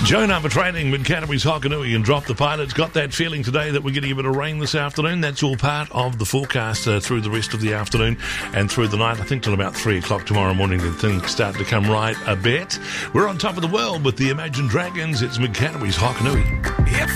Joan overtraining Mid-Cataways Hokanui and Drop the Pilots. Got that feeling today that we're getting a bit of rain this afternoon. That's all part of the forecast through the rest of the afternoon and through the night. I think till about 3 o'clock tomorrow morning that things start to come right a bit. We're on top of the world with the Imagine Dragons. It's Mid-Cataways Hokanui.